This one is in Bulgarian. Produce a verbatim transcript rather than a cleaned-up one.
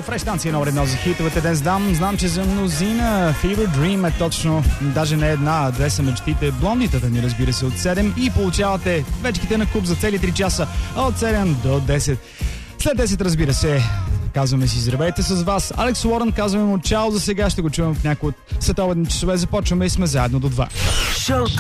Фреш станция номер едно за хитовете днес дам. Знам, че за мнозина Fever Dream е точно, даже не една, две са мечтите. Блондитата ни, разбира се, от седем и получавате вечките на Куп за цели три часа от седем до десет. След десет, разбира се, казваме си здравейте с вас. Алекс Уорън, казваме му чао за сега, ще го чуем в някои от световни часове. Започваме и сме заедно до два.